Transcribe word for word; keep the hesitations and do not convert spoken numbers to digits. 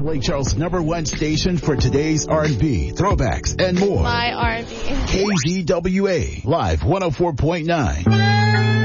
Lake Charles' number one station for today's R and B, throwbacks, and more. My R and B. K Z W A, Live one oh four point nine.